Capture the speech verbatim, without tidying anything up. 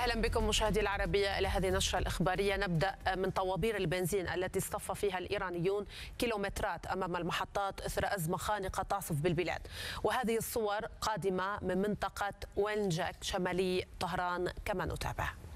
أهلا بكم مشاهدي العربية إلى هذه النشرة الإخبارية. نبدأ من طوابير البنزين التي اصطف فيها الإيرانيون كيلومترات أمام المحطات إثر أزمة خانقة تعصف بالبلاد، وهذه الصور قادمة من منطقة وينجك شمالي طهران كما نتابع.